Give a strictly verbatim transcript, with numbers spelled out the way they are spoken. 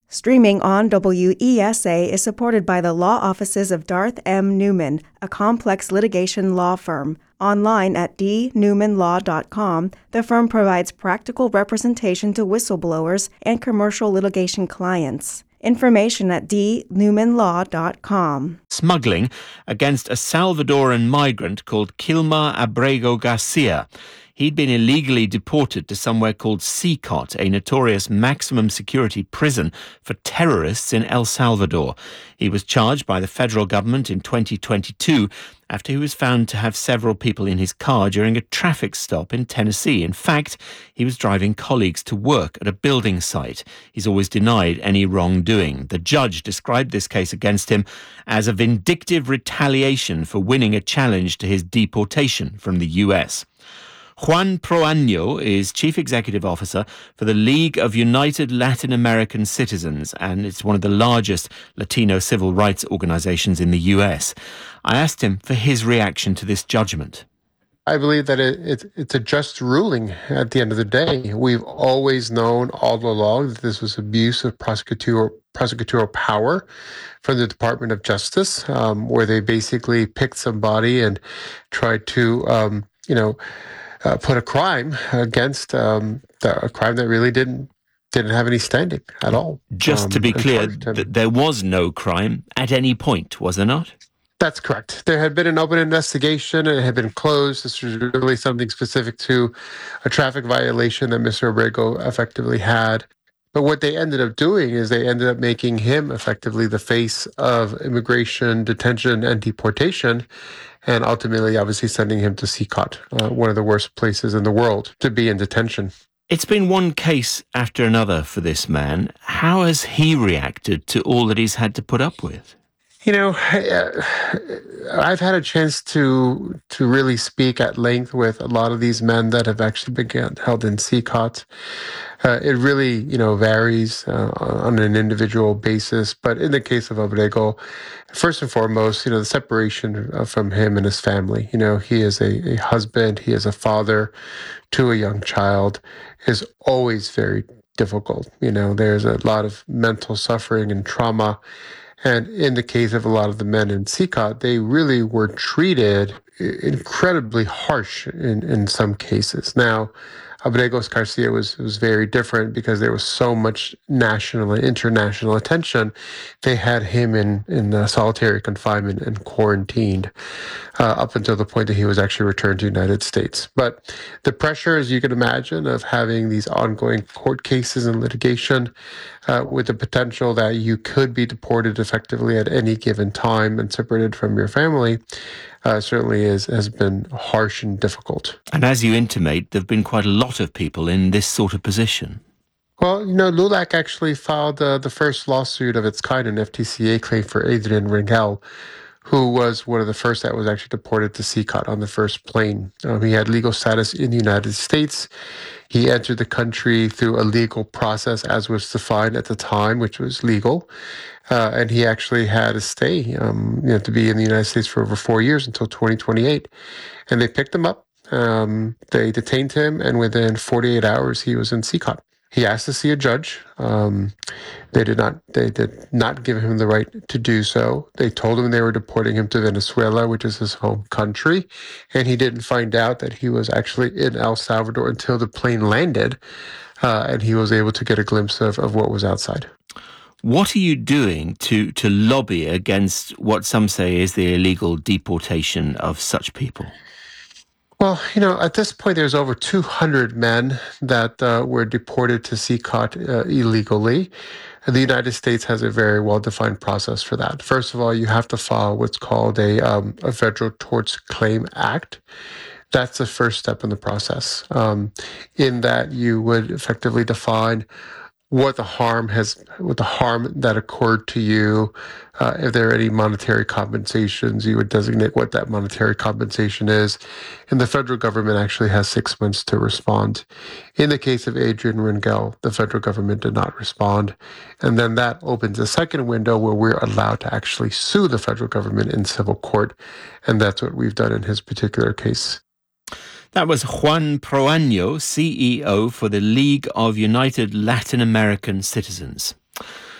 Streaming on W E S A is supported by the law offices of Darth M. Newman, a complex litigation law firm. Online at d newman law dot com, the firm provides practical representation to whistleblowers and commercial litigation clients. Information at d newman law dot com. Smuggling against a Salvadoran migrant called Kilmar Abrego Garcia. He'd been illegally deported to somewhere called CICOT, a notorious maximum security prison for terrorists in El Salvador. He was charged by the federal government in twenty twenty-two after he was found to have several people in his car during a traffic stop in Tennessee. In fact, he was driving colleagues to work at a building site. He's always denied any wrongdoing. The judge described this case against him as a vindictive retaliation for winning a challenge to his deportation from the U S. Juan Proaño is Chief Executive Officer for the League of United Latin American Citizens, and it's one of the largest Latino civil rights organizations in the U S. I asked him for his reaction to this judgment. I believe that it, it, it's a just ruling at the end of the day. We've always known all along that this was abuse of prosecutorial, prosecutorial power from the Department of Justice, um, where they basically picked somebody and tried to, um, you know, Uh, put a crime against um, the, a crime that really didn't didn't have any standing at all. Just um, to be clear, th- there was no crime at any point, was there not? That's correct. There had been an open investigation and it had been closed. This was really something specific to a traffic violation that Mister Abrego effectively had. But what they ended up doing is they ended up making him effectively the face of immigration, detention, and deportation, and ultimately, obviously, sending him to CICOT, uh, one of the worst places in the world to be in detention. It's been one case after another for this man. How has he reacted to all that he's had to put up with? You know, I've had a chance to to really speak at length with a lot of these men that have actually been held in CICOT. Uh, it really, you know, varies uh, on an individual basis. But in the case of Abrego, first and foremost, you know, the separation from him and his family. You know, he is a, a husband, he is a father to a young child, is always very difficult. You know, there's a lot of mental suffering and trauma. And in the case of a lot of the men in CICOT, they really were treated incredibly harsh in, in some cases. Now, Abrego Garcia was was very different because there was so much national and international attention. They had him in, in uh, solitary confinement and quarantined uh, up until the point that he was actually returned to the United States. But the pressure, as you can imagine, of having these ongoing court cases and litigation uh, with the potential that you could be deported effectively at any given time and separated from your family, Uh, certainly is, has been harsh and difficult. And as you intimate, there have been quite a lot of people in this sort of position. Well, you know, LULAC actually filed uh, the first lawsuit of its kind, an F T C A claim for Adrian Rangel, who was one of the first that was actually deported to CICOT on the first plane. Um, he had legal status in the United States. He entered the country through a legal process as was defined at the time, which was legal. Uh, and he actually had to stay, um, you know, to be in the United States for over four years until twenty twenty-eight. And they picked him up, um, they detained him, and within forty-eight hours, he was in CICOT. He asked to see a judge. Um, they did not. They did not give him the right to do so. They told him they were deporting him to Venezuela, which is his home country, and he didn't find out that he was actually in El Salvador until the plane landed, uh, and he was able to get a glimpse of, of what was outside. What are you doing to, to lobby against what some say is the illegal deportation of such people? Well, you know, at this point, there's over two hundred men that uh, were deported to CICOT uh, illegally. The United States has a very well-defined process for that. First of all, you have to file what's called a, um, a Federal Torts Claim Act. That's the first step in the process, um, in that you would effectively define what the harm has, what the harm that occurred to you. Uh, if there are any monetary compensations, you would designate what that monetary compensation is. And the federal government actually has six months to respond. In the case of Adrian Rangel, the federal government did not respond. And then that opens a second window where we're allowed to actually sue the federal government in civil court. And that's what we've done in his particular case. That was Juan Proaño, C E O for the League of United Latin American Citizens.